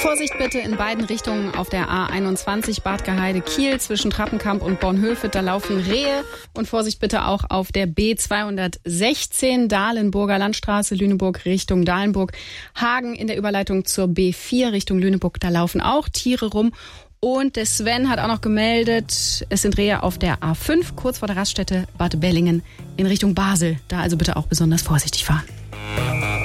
Vorsicht bitte in beiden Richtungen auf der A21 Bad Gaheide-Kiel zwischen Trappenkamp und Bornhöved. Da laufen Rehe. Und Vorsicht bitte auch auf der B216 Dahlenburger Landstraße, Lüneburg Richtung Dahlenburg. Hagen in der Überleitung zur B4 Richtung Lüneburg. Da laufen auch Tiere rum. Und der Sven hat auch noch gemeldet, es sind Rehe auf der A5 kurz vor der Raststätte Bad Bellingen in Richtung Basel. Da also bitte auch besonders vorsichtig fahren.